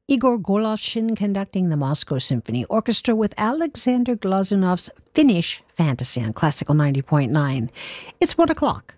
Igor Golovshin conducting the Moscow Symphony Orchestra with Alexander Glazunov's Finnish Fantasy on Classical 90.9. It's 1 o'clock.